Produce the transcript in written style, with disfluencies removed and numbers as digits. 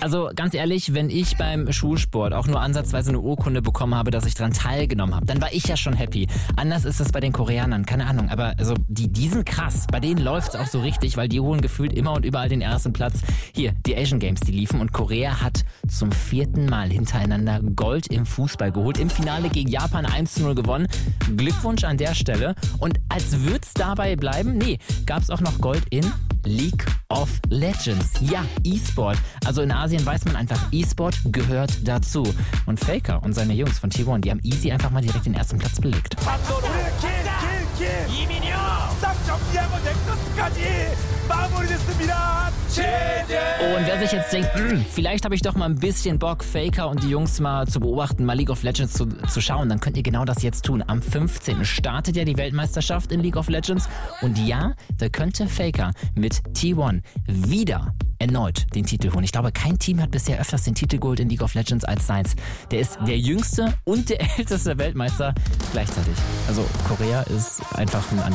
Also ganz ehrlich, wenn ich beim Schulsport auch nur ansatzweise eine Urkunde bekommen habe, dass ich daran teilgenommen habe, dann war ich ja schon happy. Anders ist es bei den Koreanern, keine Ahnung. Aber also die sind krass. Bei denen läuft es auch so richtig, weil die holen gefühlt immer und überall den ersten Platz. Hier, die Asian Games, die liefen und Korea hat zum 4. Mal hintereinander Gold im Fußball geholt. Im Finale gegen Japan 1:0 gewonnen. Glückwunsch an der Stelle. Und als würde es dabei bleiben, gab es auch noch Gold in League of Legends. Ja, E-Sport. Also in Asien weiß man einfach, E-Sport gehört dazu. Und Faker und seine Jungs von T1, die haben easy einfach mal direkt den ersten Platz belegt. Und wer sich jetzt denkt, vielleicht habe ich doch mal ein bisschen Bock, Faker und die Jungs mal zu beobachten, mal League of Legends zu schauen, dann könnt ihr genau das jetzt tun. Am 15. startet ja die Weltmeisterschaft in League of Legends. Und ja, da könnte Faker mit T1 wieder erneut den Titel holen. Ich glaube, kein Team hat bisher öfters den Titel geholt in League of Legends als seins. Der ist der jüngste und der älteste Weltmeister gleichzeitig. Also Korea ist einfach ein